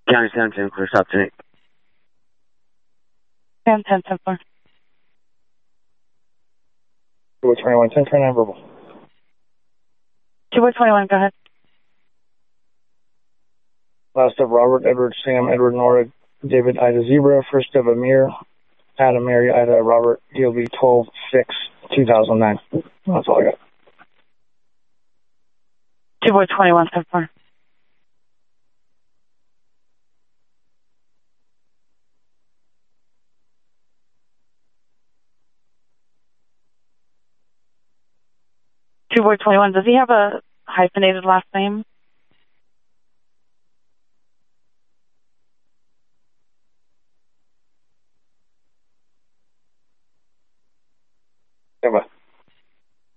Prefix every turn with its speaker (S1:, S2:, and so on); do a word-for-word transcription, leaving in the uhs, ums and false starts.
S1: County seventeen, clear stop tonight.
S2: ten ten ten four.
S3: two twenty-one, ten twenty-nine verbal.
S2: two twenty-one, go ahead.
S3: Last of Robert, Edward, Sam, Edward, Nora, David, Ida, Zebra. First of Amir, Adam, Mary, Ida, Robert, D L B twelve six two thousand nine. That's all I got.
S2: two twenty-one, ten four. two twenty-one, does he have a hyphenated last name?